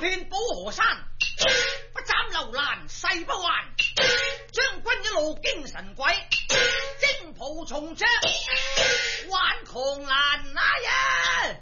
遍保河山，不斬劉蘭誓不還。將軍一路驚神鬼，征袍重將玩狂瀾呀！